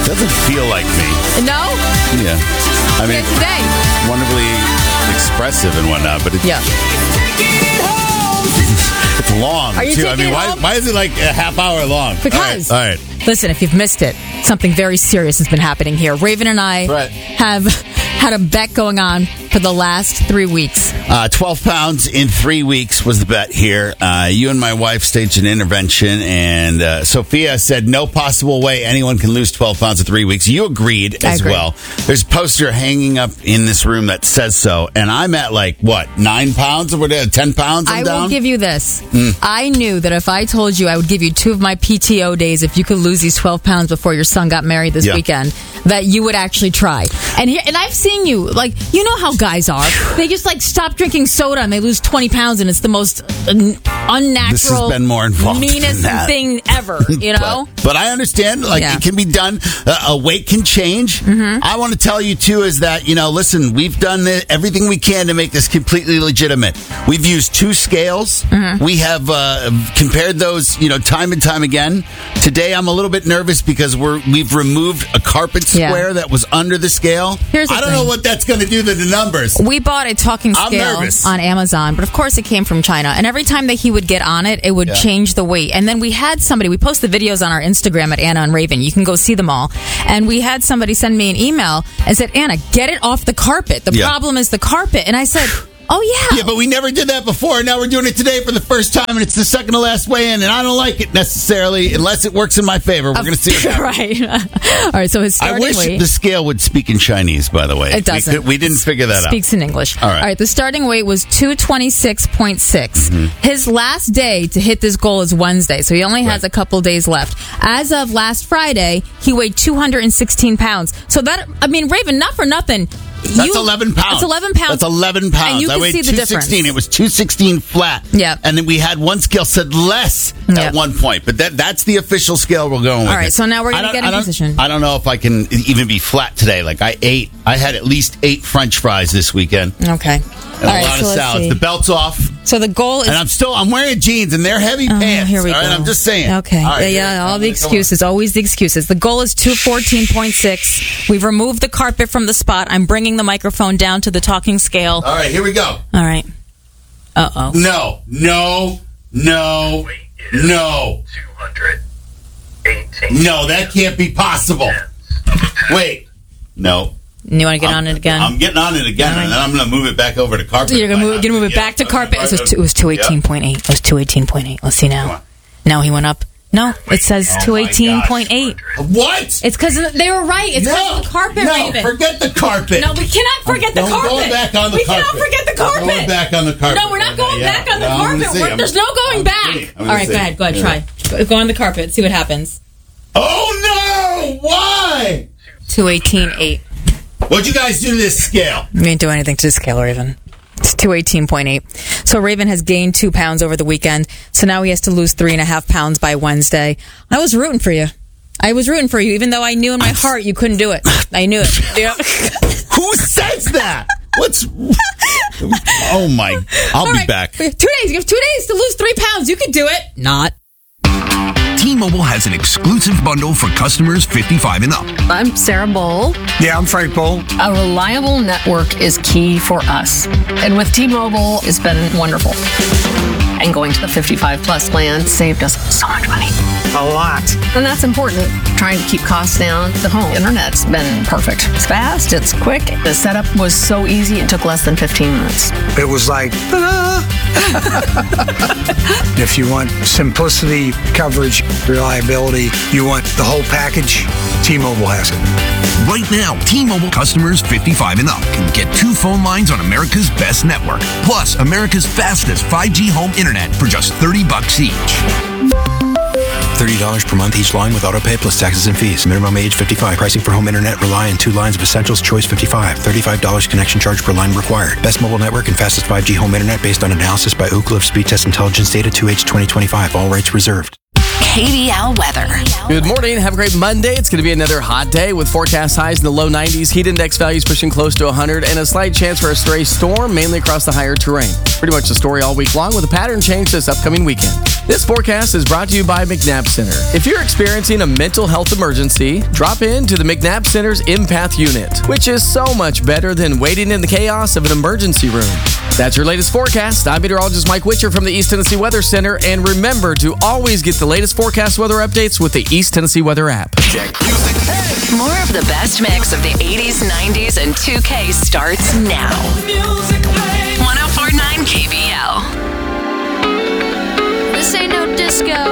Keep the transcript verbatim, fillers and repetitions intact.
Doesn't feel like me. No? Yeah. I mean, Yeah, today. wonderfully expressive and whatnot, but it's, Yeah. it's long, Are you too. I taking mean, it why, home? why is it like a half hour long? Because- All right. All right. Listen, if you've missed it, something very serious has been happening here. Raven and I Right. have had a bet going on for the last three weeks. Uh, twelve pounds in three weeks was the bet here. Uh, you and my wife staged an intervention, and uh, Sophia said no possible way anyone can lose twelve pounds in three weeks. You agreed I as agree. well. There's a poster hanging up in this room that says so, and I'm at like, what, nine pounds or whatever, ten pounds I'm I down? will give you this. Hmm. I knew that if I told you I would give you two of my P T O days if you could lose these twelve pounds before your son got married this Yeah. weekend, that you would actually try. And here, and I've seen you, like, you know how guys are. They just, like, stop drinking soda and they lose twenty pounds, and it's the most un- unnatural, This has been more involved meanest than that. thing ever, you know? But, but I understand, like, Yeah. it can be done. Uh, a weight can change. Mm-hmm. I want to tell you, too, is that, you know, listen, we've done the, everything we can to make this completely legitimate. We've used two scales. Mm-hmm. We have uh, compared those, you know, time and time again. Today, I'm a little bit nervous because we're, we've removed a carpet Yeah. square that was under the scale. Here's the I don't thing. know what that's going to do to the numbers. We bought a talking I'm scale nervous. on Amazon, but of course it came from China. And every time that he would get on it, it would Yeah. change the weight. And then we had somebody, we post the videos on our Instagram at Anna and Raven. You can go see them all. And we had somebody send me an email and said, Anna, get it off the carpet. The Yeah. problem is the carpet. And I said, oh, yeah. Yeah, but we never did that before. Now we're doing it today for the first time, and it's the second to last way in, and I don't like it necessarily unless it works in my favor. We're going to see what happens. Right. All right, so his I starting wish weight... the scale would speak in Chinese, by the way. It doesn't. We, could- we didn't figure that out. Speaks in English. All right. All right. The starting weight was two twenty-six point six. Mm-hmm. His last day to hit this goal is Wednesday, so he only has Right. a couple days left. As of last Friday, he weighed two hundred sixteen pounds. So that, I mean, Raven, not for nothing. That's you- eleven pounds. That's eleven pounds. That's eleven pounds. And you I can weighed see the two difference. sixteen. It was two sixteen flat. Yeah. And then we had one scale said less Yeah. at one point, but that that's the official scale we're going with. All right, here. so now we're I gonna don't- get in I don't- position. I don't know if I can even be flat today. Like I ate, I had at least eight French fries this weekend. Okay. And All a right, lot so of let's salads. see. The belt's off. So the goal is... And I'm still, I'm wearing jeans and they're heavy Oh, pants. here we all right, go. I'm just saying. Okay. All right, yeah, here yeah, we go. all the Come on. excuses. Always the excuses. The goal is two fourteen point six. We've removed the carpet from the spot. I'm bringing the microphone down to the talking scale. All right, here we go. All right. Uh-oh. No, no, no, no. two hundred eighteen. No, that can't be possible. Wait. No. You want to get I'm, on it again? I'm getting on it again, and then I'm going to move it back over to carpet. You're gonna move, gonna move it Yeah, back to okay, carpet. right, It was, two, it was two eighteen point eight. It was two eighteen point eight. Let's see Come now. on. No, he went up. No, it says Oh two my eighteen point eight. What? It's because they were right. It's because No, of the carpet, no, Raven. forget the carpet. No, we cannot forget the I'm carpet. going back on the we carpet. cannot forget the I'm carpet. going back on the carpet. No, we're not right going now, yeah. back on the No, I'm gonna carpet. see. We're- I'm- There's no going I'm back. gonna see. I'm All gonna right, see. go ahead. Go ahead. Yeah. Try. Go- Go on the carpet. See what happens. Oh, no! Why? two eighteen point eight. What'd you guys do to this scale? We didn't do anything to the scale, Raven. It's two eighteen point eight. So Raven has gained two pounds over the weekend. So now he has to lose three and a half pounds by Wednesday. I was rooting for you. I was rooting for you, even though I knew in my heart you couldn't do it. I knew it. You know? Who says that? What's... Oh, my... I'll All be right. back. Two days. You have two days to lose three pounds. You could do it. Not. T-Mobile has an exclusive bundle for customers fifty-five and up. I'm Sarah Bowl. Yeah, I'm Frank Bowl. A reliable network is key for us. And with T-Mobile, it's been wonderful. And going to the fifty-five plus plan saved us so much money. A lot. And that's important. Trying to keep costs down. The home internet's been perfect. It's fast, it's quick. The setup was so easy, it took less than fifteen minutes. It was like, ta-da! If you want simplicity, coverage, reliability, you want the whole package, T-Mobile has it. Right now, T-Mobile customers fifty-five and up can get two phone lines on America's best network, plus America's fastest five G home internet for just thirty bucks each. thirty dollars per month each line with autopay plus taxes and fees. Minimum age fifty-five. Pricing for home internet rely on two lines of Essentials Choice fifty-five. thirty-five dollars connection charge per line required. Best mobile network and fastest five G home internet based on analysis by Ookla of Speed Test Intelligence Data two H twenty twenty-five. All rights reserved. K B L weather. Good morning. Have a great Monday. It's going to be another hot day with forecast highs in the low nineties, heat index values pushing close to one hundred, and a slight chance for a stray storm, mainly across the higher terrain. Pretty much the story all week long with a pattern change this upcoming weekend. This forecast is brought to you by McNabb Center. If you're experiencing a mental health emergency, drop in to the McNabb Center's Empath Unit, which is so much better than waiting in the chaos of an emergency room. That's your latest forecast. I'm meteorologist Mike Witcher from the East Tennessee Weather Center, and remember to always get the latest forecast weather updates with the East Tennessee Weather app. More of the best mix of the eighties, nineties, and two K starts now. one oh four point nine K B L. This ain't no disco.